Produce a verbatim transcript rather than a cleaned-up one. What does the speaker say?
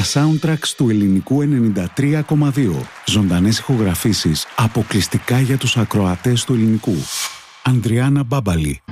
soundtracks του ελληνικού ενενήντα τρία κόμμα δύο. Ζωντανές ηχογραφήσεις αποκλειστικά για τους ακροατές του ελληνικού. Ανδριάννα Μπάμπαλη.